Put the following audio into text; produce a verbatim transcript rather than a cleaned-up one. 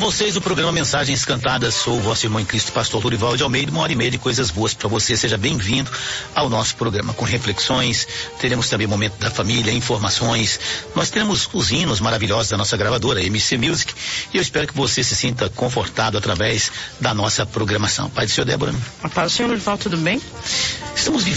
vocês o programa Mensagens Cantadas. Sou o vosso irmão em Cristo, pastor Lurival de Almeida. Uma hora e meia de coisas boas para você. Seja bem-vindo ao nosso programa com reflexões. Teremos também o momento da família, informações. Nós teremos os hinos maravilhosos da nossa gravadora M C Music, e eu espero que você se sinta confortado através da nossa programação. Pai do Senhor, Débora. A paz do Senhor, Lurival, tudo bem? Estamos vivendo